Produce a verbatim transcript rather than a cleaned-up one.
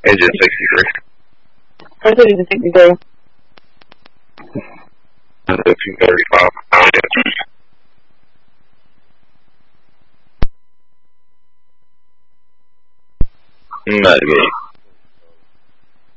Agent sixty-three. What's it Agent sixty-three? two thirty-five. Not again.